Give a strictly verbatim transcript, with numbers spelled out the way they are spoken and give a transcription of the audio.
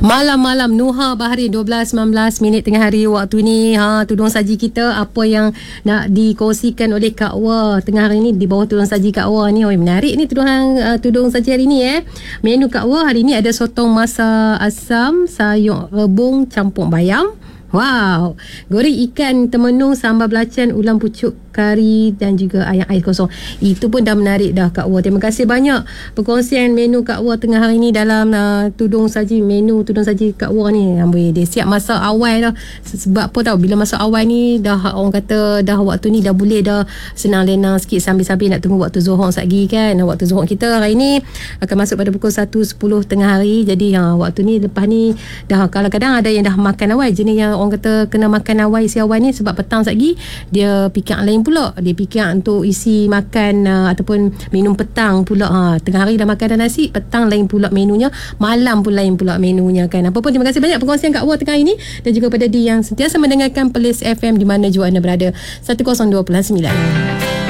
Malam-malam Nuha Bahari dua belas sembilan belas minit tengah hari waktu ni. Ha, tudung saji kita apa yang nak dikongsikan oleh Kak Wah tengah hari ni di bawah tudung saji Kak Wah ni. Oh, menarik ni tudung uh, tudung saji hari ni eh. Menu Kak Wah hari ni ada sotong masak asam, sayur rebung campur bayam. Wow, goreng ikan temenung, sambal belacan, ulam pucuk, kari dan juga ayam ais kosong. Itu pun dah menarik dah Kak Wah. Terima kasih banyak perkongsian menu Kak Wah tengah hari ni dalam uh, tudung saji, menu tudung saji Kak Wah ni. Amboi, dia siap masak awal dah. Sebab apa tahu, bila masak awal ni dah orang kata dah waktu ni dah boleh dah senang lenang sikit sambil-sambil nak tunggu waktu zuhur lagi kan. Waktu zuhur kita hari ni akan masuk pada pukul satu sepuluh tengah hari. Jadi ha, waktu ni lepas ni dah kadang-kadang ada yang dah makan awal, jenis yang orang kata kena makan awal isi awal ni sebab petang lagi dia fikir lain pula, dia fikir untuk isi makan uh, ataupun minum petang pula. Ha, tengah hari dah makan dah nasi, petang lain pula menunya, malam pun lain pula menunya kan. Apa pun terima kasih banyak perkongsian Kak Wah tengah ini dan juga pada dia yang sentiasa mendengarkan Perlis F M di mana jua anda berada. seratus dua puluh sembilan